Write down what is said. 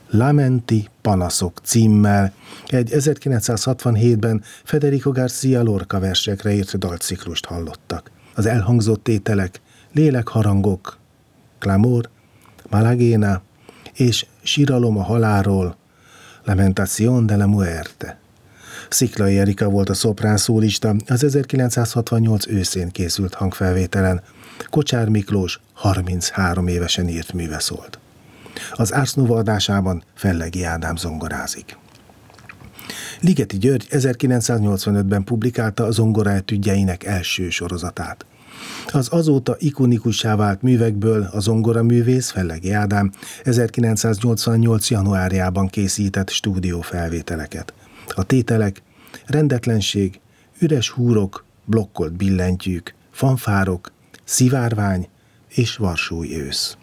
Lamenti panaszok címmel egy 1967-ben Federico García Lorca versekre írt dalciklust hallottak. Az elhangzott tételek lélekharangok, Clamor, Malagena és Síralom a halálról, Lamentación de la Muerte. Sziklay Erika volt a szoprán szólista, az 1968 őszén készült hangfelvételen. Kocsár Miklós 33 évesen írt műve szólt. Az Ars Nova adásában Fellegi Ádám zongorázik. Ligeti György 1985-ben publikálta a zongoraetüdjeinek első sorozatát. Az azóta ikonikussá vált művekből a zongoraművész Fellegi Ádám 1988. januárjában készített stúdiófelvételeket. A tételek rendetlenség, üres húrok, blokkolt billentyűk, fanfárok, szivárvány és Varsói ősz.